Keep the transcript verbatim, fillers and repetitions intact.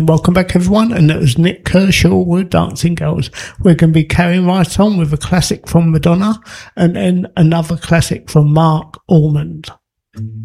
And welcome back, everyone. And that was Nik Kershaw with Dancing Girls. We're going to be carrying right on with a classic from Madonna and then another classic from Mark Almond.